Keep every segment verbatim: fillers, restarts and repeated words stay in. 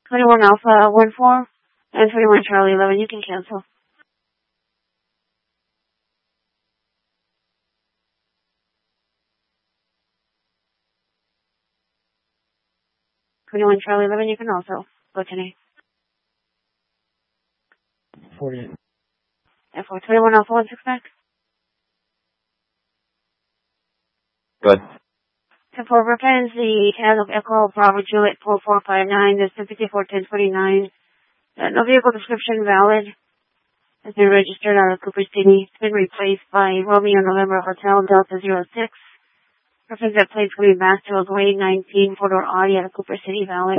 twenty-one Alpha one four and twenty-one Charlie eleven. You can cancel. twenty-one Charlie eleven, you can also go today. forty-eight. And for twenty-one Alpha one six back. Good. And for reference, the Tango Echo Bravo Juliet four four five nine, there's fifty-four ten twenty-nine. Uh, no vehicle description valid. Has been registered out of Cooper City. It's been replaced by Romeo November Hotel Delta zero six. Reference that plate's going to be back to Grade nineteen, four-door Audi out of Cooper City, valid.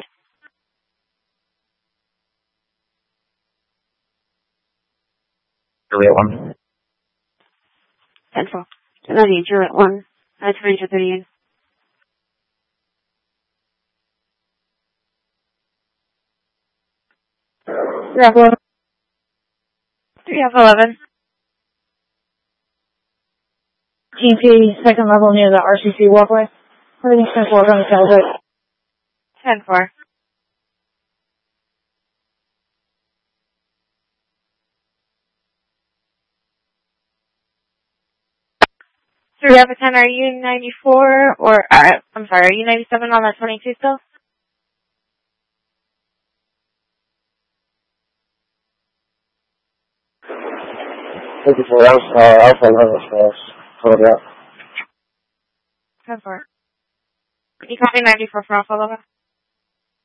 Juliet one. Central. ninety, Juliet one. That's range of thirty-eight. Level. three F eleven. G P, second level near the R C C walkway. Everything's ten four on the tailgate. ten four. three F ten, are you ninety-four or, uh, I'm sorry, are you ninety-seven on that twenty-two still? fifty-four Alpha, uh, Alpha eleven false. Hold it up. ten four. You copy ninety-four for Alpha eleven?